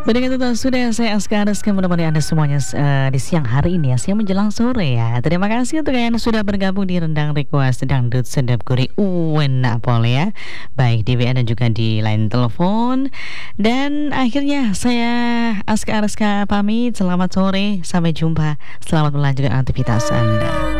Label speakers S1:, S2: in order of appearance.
S1: Baik itu sudah saya Aska Rizky menemani Anda semuanya di siang hari ini ya, siang menjelang sore ya. Terima kasih untuk yang sudah bergabung di Rendang Request Dangdut Sedap Gurih Uwena Pol ya. Baik di WA dan juga di line telepon. Dan akhirnya saya Aska Rizky pamit, selamat sore, sampai jumpa. Selamat melanjutkan aktivitas Anda.